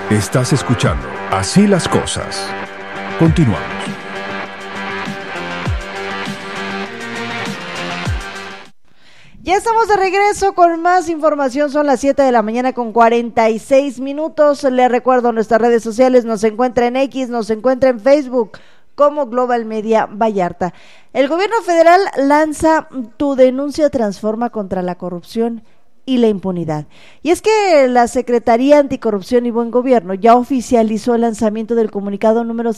Estás escuchando Así las Cosas. Continuamos. Ya estamos de regreso con más información, son las 7 de la mañana con 46 minutos. Les recuerdo nuestras redes sociales, nos encuentra en X, nos encuentra en Facebook como Global Media Vallarta. El gobierno federal lanza Tu Denuncia Transforma contra la corrupción y la impunidad. Y es que la Secretaría Anticorrupción y Buen Gobierno ya oficializó el lanzamiento del comunicado número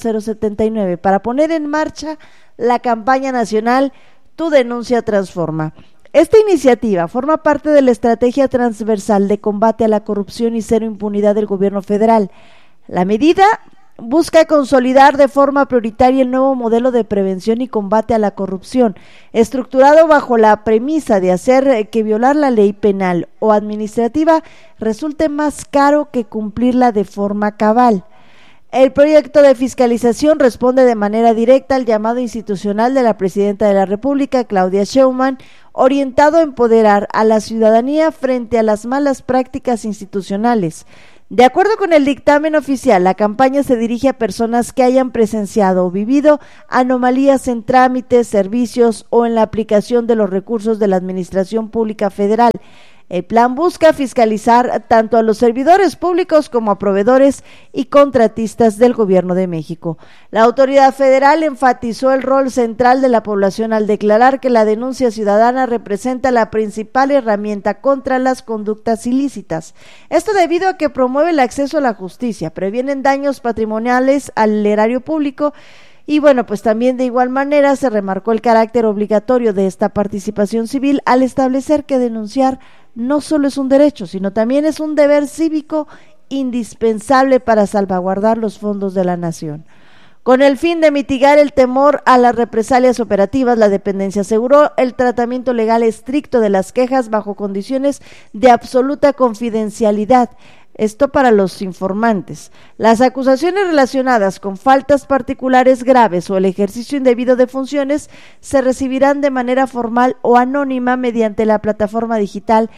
079 para poner en marcha la campaña nacional Tu Denuncia Transforma. Esta iniciativa forma parte de la estrategia transversal de combate a la corrupción y cero impunidad del gobierno federal. La medida busca consolidar de forma prioritaria el nuevo modelo de prevención y combate a la corrupción, estructurado bajo la premisa de hacer que violar la ley penal o administrativa resulte más caro que cumplirla de forma cabal. El proyecto de fiscalización responde de manera directa al llamado institucional de la Presidenta de la República, Claudia Sheinbaum, orientado a empoderar a la ciudadanía frente a las malas prácticas institucionales. De acuerdo con el dictamen oficial, la campaña se dirige a personas que hayan presenciado o vivido anomalías en trámites, servicios o en la aplicación de los recursos de la Administración Pública Federal. El plan busca fiscalizar tanto a los servidores públicos como a proveedores y contratistas del Gobierno de México. La autoridad federal enfatizó el rol central de la población al declarar que la denuncia ciudadana representa la principal herramienta contra las conductas ilícitas. Esto debido a que promueve el acceso a la justicia, previenen daños patrimoniales al erario público. Y bueno, pues también de igual manera se remarcó el carácter obligatorio de esta participación civil al establecer que denunciar no solo es un derecho, sino también es un deber cívico indispensable para salvaguardar los fondos de la nación. Con el fin de mitigar el temor a las represalias operativas, la dependencia aseguró el tratamiento legal estricto de las quejas bajo condiciones de absoluta confidencialidad. Esto para los informantes. Las acusaciones relacionadas con faltas particulares graves o el ejercicio indebido de funciones se recibirán de manera formal o anónima mediante la plataforma digital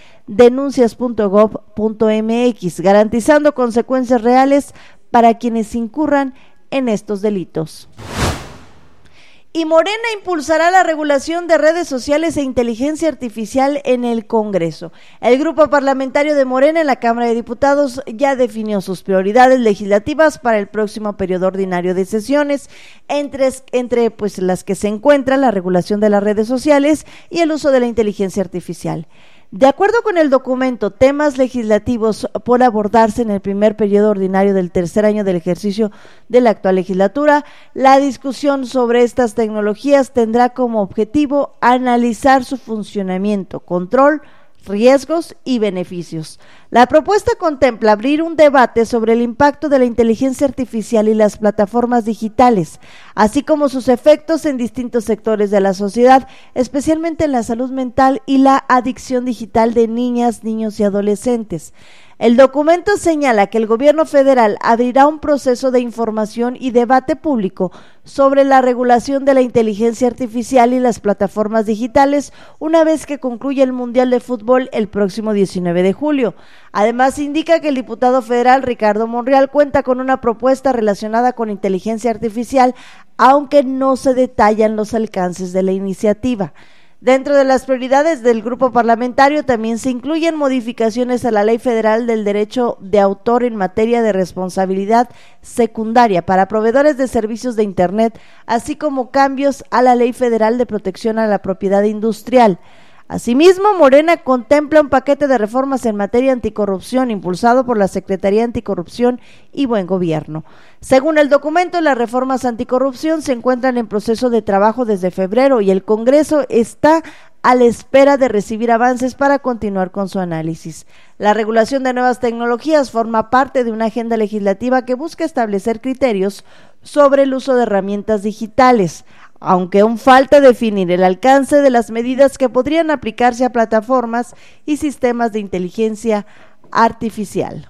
denuncias.gov.mx, garantizando consecuencias reales para quienes incurran en estos delitos. Y Morena impulsará la regulación de redes sociales e inteligencia artificial en el Congreso. El grupo parlamentario de Morena en la Cámara de Diputados ya definió sus prioridades legislativas para el próximo periodo ordinario de sesiones, entre pues las que se encuentra la regulación de las redes sociales y el uso de la inteligencia artificial. De acuerdo con el documento, temas legislativos por abordarse en el primer periodo ordinario del tercer año del ejercicio de la actual legislatura, la discusión sobre estas tecnologías tendrá como objetivo analizar su funcionamiento, control, riesgos y beneficios. La propuesta contempla abrir un debate sobre el impacto de la inteligencia artificial y las plataformas digitales, así como sus efectos en distintos sectores de la sociedad, especialmente en la salud mental y la adicción digital de niñas, niños y adolescentes. El documento señala que el gobierno federal abrirá un proceso de información y debate público sobre la regulación de la inteligencia artificial y las plataformas digitales una vez que concluya el Mundial de Fútbol el próximo 19 de julio. Además, indica que el diputado federal Ricardo Monreal cuenta con una propuesta relacionada con inteligencia artificial, aunque no se detallan los alcances de la iniciativa. Dentro de las prioridades del grupo parlamentario también se incluyen modificaciones a la Ley Federal del Derecho de Autor en materia de responsabilidad secundaria para proveedores de servicios de Internet, así como cambios a la Ley Federal de Protección a la Propiedad Industrial. Asimismo, Morena contempla un paquete de reformas en materia anticorrupción impulsado por la Secretaría Anticorrupción y Buen Gobierno. Según el documento, las reformas anticorrupción se encuentran en proceso de trabajo desde febrero y el Congreso está a la espera de recibir avances para continuar con su análisis. La regulación de nuevas tecnologías forma parte de una agenda legislativa que busca establecer criterios sobre el uso de herramientas digitales, aunque aún falta definir el alcance de las medidas que podrían aplicarse a plataformas y sistemas de inteligencia artificial.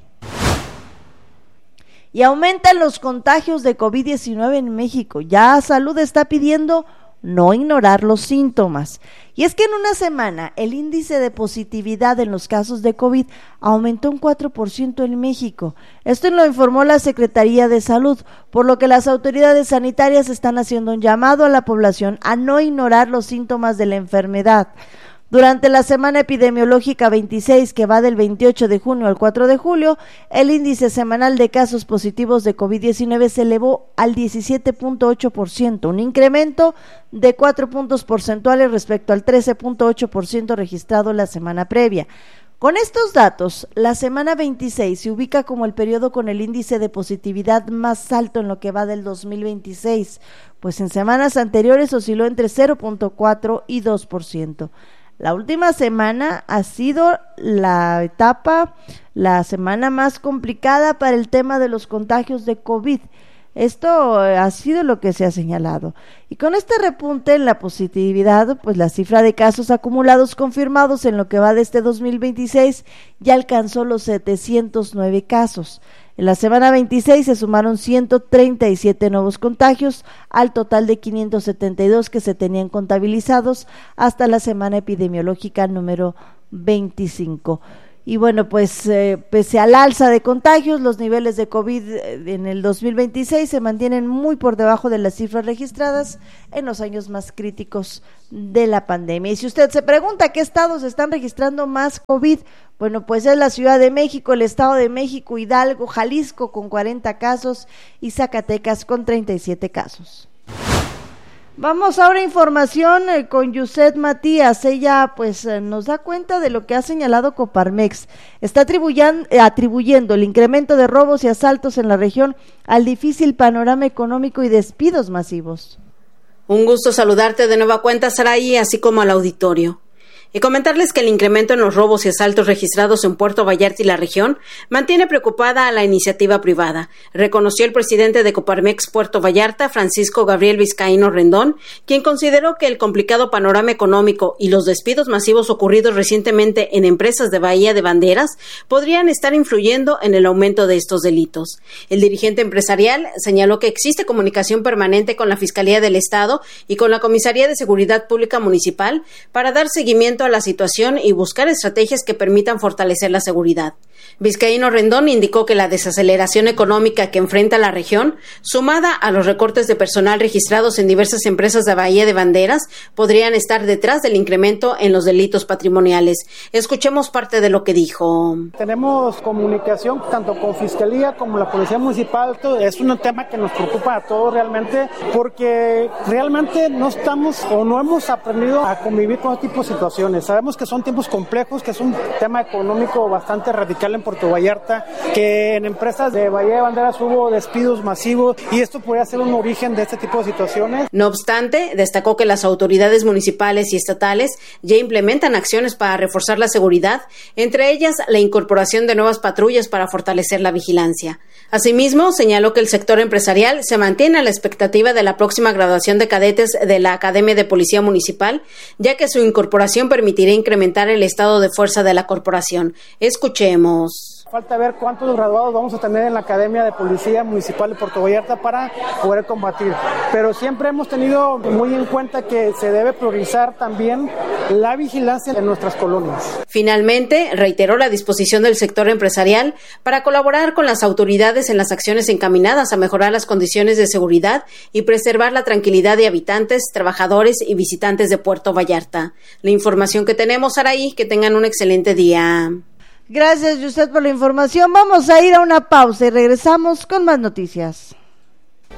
Y aumentan los contagios de COVID-19 en México. Ya Salud está pidiendo no ignorar los síntomas. Y es que en una semana el índice de positividad en los casos de COVID aumentó un 4% en México. Esto lo informó la Secretaría de Salud, por lo que las autoridades sanitarias están haciendo un llamado a la población a no ignorar los síntomas de la enfermedad. Durante la semana epidemiológica 26, que va del 28 de junio al 4 de julio, el índice semanal de casos positivos de COVID-19 se elevó al 17.8%, un incremento de 4 puntos porcentuales respecto al 13.8% registrado la semana previa. Con estos datos, la semana 26 se ubica como el periodo con el índice de positividad más alto en lo que va del 2026, pues en semanas anteriores osciló entre 0.4 y 2%. La última semana ha sido la semana más complicada para el tema de los contagios de COVID. Esto ha sido lo que se ha señalado. Y con este repunte en la positividad, pues la cifra de casos acumulados confirmados en lo que va de este 2026 ya alcanzó los 709 casos. En la semana 26 se sumaron 137 nuevos contagios al total de 572 que se tenían contabilizados hasta la semana epidemiológica número 25. Y bueno, pues pese al alza de contagios, los niveles de COVID en el 2026 se mantienen muy por debajo de las cifras registradas en los años más críticos de la pandemia. Y si usted se pregunta qué estados están registrando más COVID, bueno, pues es la Ciudad de México, el Estado de México, Hidalgo, Jalisco con 40 casos y Zacatecas con 37 casos. Vamos ahora a información con Yuset Matías. Ella pues nos da cuenta de lo que ha señalado Coparmex. Está atribuyendo el incremento de robos y asaltos en la región al difícil panorama económico y despidos masivos. Un gusto saludarte de nueva cuenta, Saraí, así como al auditorio. Y comentarles que el incremento en los robos y asaltos registrados en Puerto Vallarta y la región mantiene preocupada a la iniciativa privada, reconoció el presidente de Coparmex Puerto Vallarta, Francisco Gabriel Vizcaíno Rendón, quien consideró que el complicado panorama económico y los despidos masivos ocurridos recientemente en empresas de Bahía de Banderas podrían estar influyendo en el aumento de estos delitos. El dirigente empresarial señaló que existe comunicación permanente con la Fiscalía del Estado y con la Comisaría de Seguridad Pública Municipal para dar seguimiento a la situación y buscar estrategias que permitan fortalecer la seguridad. Vizcaíno Rendón indicó que la desaceleración económica que enfrenta la región, sumada a los recortes de personal registrados en diversas empresas de Bahía de Banderas, podrían estar detrás del incremento en los delitos patrimoniales. Escuchemos parte de lo que dijo. Tenemos comunicación tanto con Fiscalía como la Policía Municipal. Es un tema que nos preocupa a todos realmente, porque realmente no estamos o no hemos aprendido a convivir con este tipo de situaciones. Sabemos que son tiempos complejos, que es un tema económico bastante radical en Puerto Vallarta, que en empresas de Bahía de Banderas hubo despidos masivos y esto podría ser un origen de este tipo de situaciones. No obstante, destacó que las autoridades municipales y estatales ya implementan acciones para reforzar la seguridad, entre ellas la incorporación de nuevas patrullas para fortalecer la vigilancia. Asimismo, señaló que el sector empresarial se mantiene a la expectativa de la próxima graduación de cadetes de la Academia de Policía Municipal, ya que su incorporación permitirá incrementar el estado de fuerza de la corporación. Escuchemos. Falta ver cuántos graduados vamos a tener en la Academia de Policía Municipal de Puerto Vallarta para poder combatir. Pero siempre hemos tenido muy en cuenta que se debe priorizar también la vigilancia en nuestras colonias. Finalmente, reiteró la disposición del sector empresarial para colaborar con las autoridades en las acciones encaminadas a mejorar las condiciones de seguridad y preservar la tranquilidad de habitantes, trabajadores y visitantes de Puerto Vallarta. La información que tenemos, Saraí, que tengan un excelente día. Gracias, Yuset, por la información. Vamos a ir a una pausa y regresamos con más noticias.